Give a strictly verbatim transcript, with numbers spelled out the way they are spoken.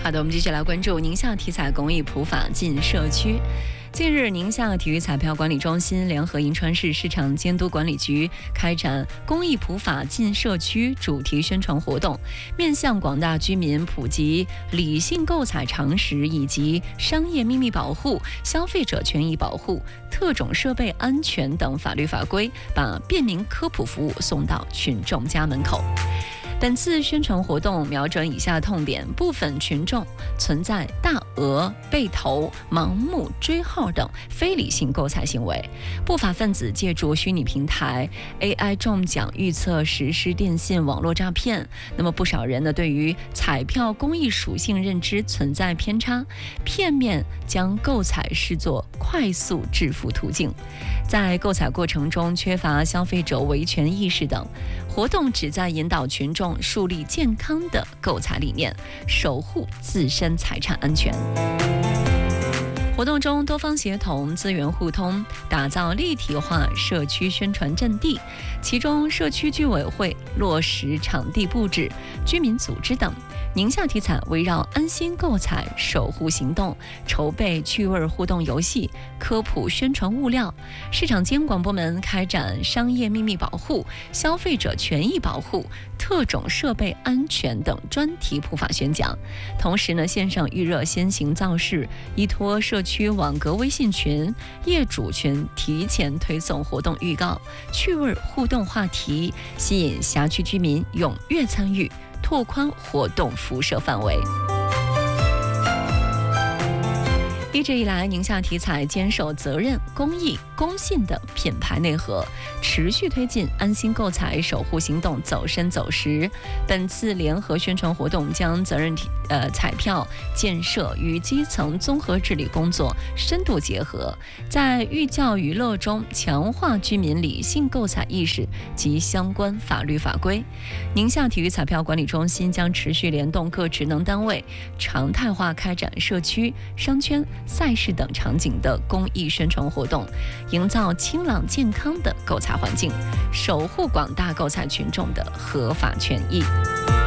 好的，我们继续来关注宁夏体彩公益普法进社区。近日，宁夏体育彩票管理中心联合银川市市场监督管理局开展公益普法进社区主题宣传活动，面向广大居民普及理性购彩常识以及商业秘密保护、消费者权益保护、特种设备安全等法律法规，把便民科普服务送到群众家门口。本次宣传活动瞄准以下痛点：部分群众存在大额被投、盲目追号等非理性购彩行为；不法分子借助虚拟平台、A I 中奖预测实施电信网络诈骗。那么不少人呢，对于彩票公益属性认知存在偏差，片面将购彩视作快速致富途径，在购彩过程中缺乏消费者维权意识等。活动旨在引导群众树立健康的购彩理念，守护自身财产安全。活动中多方协同、资源互通，打造立体化社区宣传阵地。其中，社区居委会落实场地布置、居民组织等。宁夏体彩围绕安心购彩守护行动，筹备趣味互动游戏、科普宣传物料。市场监管部门开展商业秘密保护、消费者权益保护、特种设备安全等专题普法宣讲。同时呢，线上预热先行造势，依托社区网格微信群、业主群提前推送活动预告、趣味互动话题，吸引辖区居民踊跃参与，拓宽活动辐射范围。一直以来，宁夏体彩坚守责任、公益、公信的品牌内核，持续推进安心购彩守护行动走深走实。本次联合宣传活动将责任体呃彩票建设与基层综合治理工作深度结合，在寓教于乐中强化居民理性购彩意识及相关法律法规。宁夏体育彩票管理中心将持续联动各职能单位，常态化开展社区、商圈、赛事等场景的公益宣传活动，营造清朗健康的购彩环境，守护广大购彩群众的合法权益。